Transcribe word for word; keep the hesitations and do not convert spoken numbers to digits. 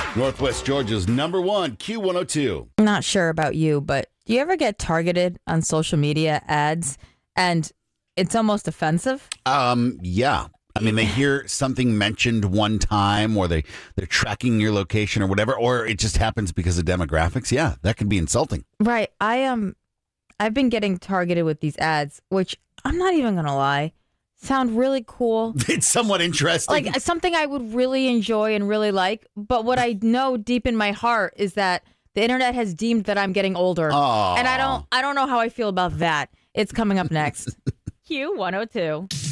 Northwest Georgia's number one, Q one oh two. I'm not sure about you, but do you ever get targeted on social media ads and it's almost offensive? Um, yeah. I mean, they hear something mentioned one time or they, they're tracking your location or whatever, or it just happens because of demographics. Yeah, that can be insulting. Right. I am. Um, I've been getting targeted with these ads, which I'm not even going to lie, sound really cool. It's somewhat interesting. Like something I would really enjoy and really like. But what I know deep in my heart is that the internet has deemed that I'm getting older. Aww. And I don't I don't know how I feel about that. It's coming up next. Q one oh two.